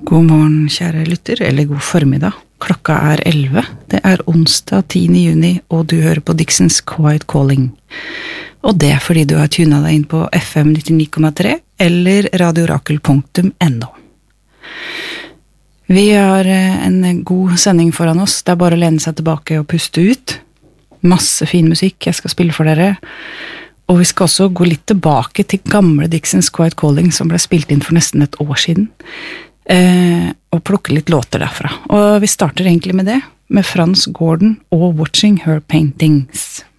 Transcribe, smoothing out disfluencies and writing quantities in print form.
God morgen, kjære lytter, eller god formiddag. Klokka 11. Det onsdag 10. juni, og du hører på Dixons Quiet Calling. Og det fordi du har tunet deg inn på FM 99,3 eller radiorakel.no. Vi har en god sending foran oss. Det bare å lene seg tilbake og puste ut. Masse fin musikk jeg skal spille for dere. Og vi skal også gå litt tilbake til gamle Dixons Quiet Calling som ble spilt inn for nesten et år siden. Og plukke litt låter derfra. Og vi starter egentlig med det, med Franz Gordon og Watching Her Paintings.